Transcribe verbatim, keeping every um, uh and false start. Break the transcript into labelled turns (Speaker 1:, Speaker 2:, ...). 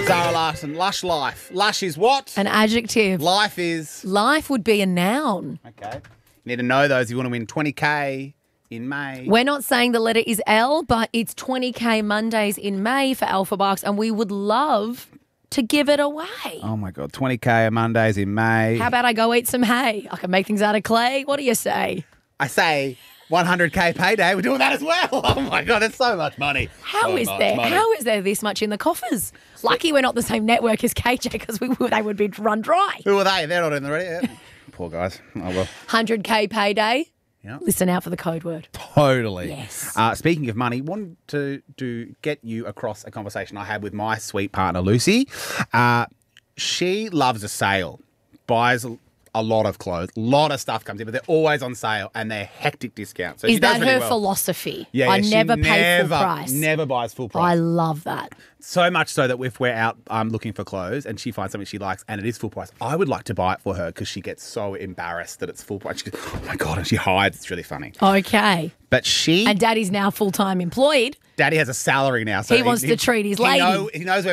Speaker 1: Zara Larson, lush life. Lush is what?
Speaker 2: An adjective.
Speaker 1: Life is...
Speaker 2: Life would be a noun.
Speaker 1: Okay. You need to know those. You want to win twenty K in May.
Speaker 2: We're not saying the letter is L, but it's twenty K Mondays in May for Alpha Bucks, and we would love to give it away.
Speaker 1: Oh, my God. twenty K Mondays in May.
Speaker 2: How about I go eat some hay? I can make things out of clay. What do you say?
Speaker 1: I say one hundred K payday. We're doing that as well. Oh, my God. That's so much money.
Speaker 2: How
Speaker 1: so
Speaker 2: is
Speaker 1: much
Speaker 2: there?
Speaker 1: money.
Speaker 2: How is there this much in the coffers? Lucky we're not the same network as K J because we would, they would be run dry.
Speaker 1: Who are they? They're not in the ready yet. Poor guys. Oh, well.
Speaker 2: one hundred K payday.
Speaker 1: Yeah.
Speaker 2: Listen out for the code word.
Speaker 1: Totally.
Speaker 2: Yes.
Speaker 1: Uh, speaking of money, wanted to, to get you across a conversation I had with my sweet partner, Lucy. Uh, she loves a sale, buys a, a lot of clothes, a lot of stuff comes in, but they're always on sale and they're hectic discounts. So
Speaker 2: Is
Speaker 1: she does
Speaker 2: that
Speaker 1: really
Speaker 2: her
Speaker 1: well.
Speaker 2: philosophy?
Speaker 1: Yeah,
Speaker 2: I
Speaker 1: yeah, she
Speaker 2: never pay
Speaker 1: never,
Speaker 2: full price.
Speaker 1: Never buys full
Speaker 2: I
Speaker 1: price.
Speaker 2: love that.
Speaker 1: So much so that if we're out um, looking for clothes and she finds something she likes and it is full price, I would like to buy it for her because she gets so embarrassed that it's full price. She goes, oh my God, and she hides. It's really funny.
Speaker 2: Okay.
Speaker 1: But she,
Speaker 2: And Daddy's now full-time employed.
Speaker 1: Daddy has a salary now. So
Speaker 2: He wants to treat his
Speaker 1: he
Speaker 2: lady.
Speaker 1: Know, he knows where